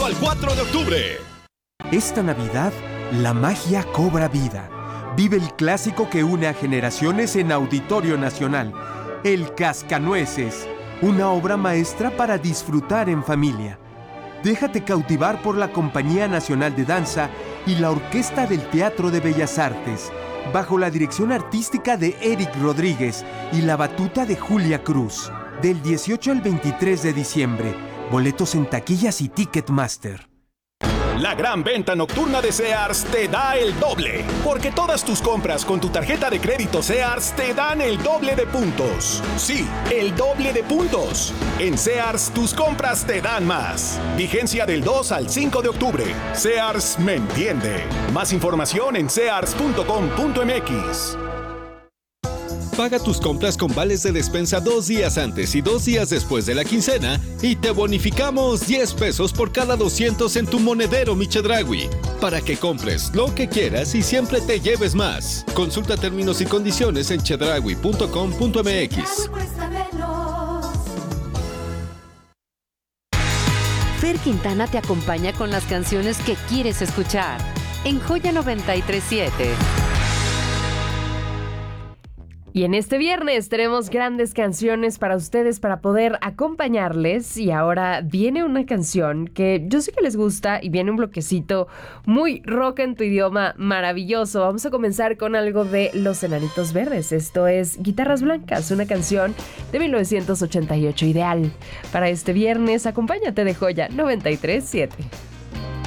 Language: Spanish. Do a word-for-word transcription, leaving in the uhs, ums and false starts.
al cuatro de octubre. Esta Navidad, la magia cobra vida. Vive el clásico que une a generaciones en Auditorio Nacional, El Cascanueces, una obra maestra para disfrutar en familia. Déjate cautivar por la Compañía Nacional de Danza y la Orquesta del Teatro de Bellas Artes, bajo la dirección artística de Eric Rodríguez y la batuta de Julia Cruz. Del dieciocho al veintitrés de diciembre. Boletos en taquillas y Ticketmaster. La gran venta nocturna de Sears te da el doble, porque todas tus compras con tu tarjeta de crédito Sears te dan el doble de puntos. Sí, el doble de puntos. En Sears, tus compras te dan más. Vigencia del dos al cinco de octubre. Sears me entiende. Más información en sears punto com punto m x. Paga tus compras con vales de despensa dos días antes y dos días después de la quincena y te bonificamos diez pesos por cada doscientos en tu monedero Mi Chedraui, para que compres lo que quieras y siempre te lleves más. Consulta términos y condiciones en chedraui punto com punto m x. Fer Quintana te acompaña con las canciones que quieres escuchar en Joya noventa y tres punto siete. Y en este viernes tenemos grandes canciones para ustedes para poder acompañarles. Y ahora viene una canción que yo sé que les gusta y viene un bloquecito muy rock en tu idioma maravilloso. Vamos a comenzar con algo de Los Enanitos Verdes. Esto es Guitarras Blancas, una canción de mil novecientos ochenta y ocho, ideal para este viernes. Acompáñate de Joya noventa y tres punto siete.